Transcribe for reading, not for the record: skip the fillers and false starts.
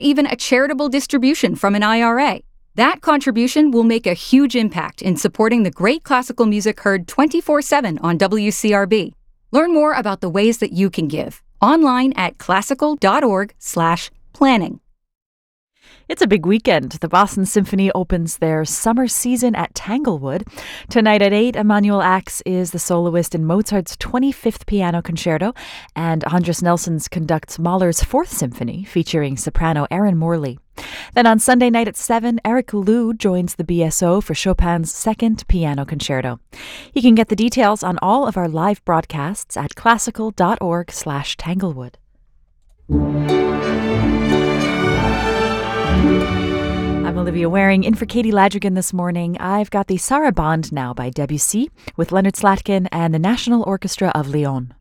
even a charitable distribution from an IRA. That contribution will make a huge impact in supporting the great classical music heard 24/7 on WCRB. Learn more about the ways that you can give online at classical.org/planning. It's a big weekend. The Boston Symphony opens their summer season at Tanglewood. Tonight at 8, Emmanuel Ax is the soloist in Mozart's 25th Piano Concerto, and Andres Nelsons conducts Mahler's 4th Symphony, featuring soprano Erin Morley. Then on Sunday night at 7, Eric Liu joins the BSO for Chopin's 2nd Piano Concerto. You can get the details on all of our live broadcasts at classical.org/Tanglewood. I'm Olivia Waring in for Katie Ladrigan this morning. I've got the Sarabande now by Debussy with Leonard Slatkin and the National Orchestra of Lyon.